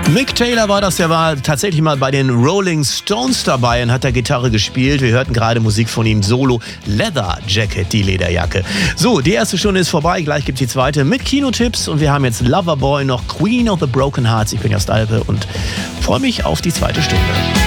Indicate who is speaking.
Speaker 1: Mick Taylor war das, der war tatsächlich mal bei den Rolling Stones dabei und hat da Gitarre gespielt. Wir hörten gerade Musik von ihm solo. Leather Jacket, die Lederjacke. So, die erste Stunde ist vorbei, gleich gibt es die zweite mit Kinotipps und wir haben jetzt Loverboy noch, Queen of the Broken Hearts. Ich bin Jost Alpe und freue mich auf die zweite Stunde.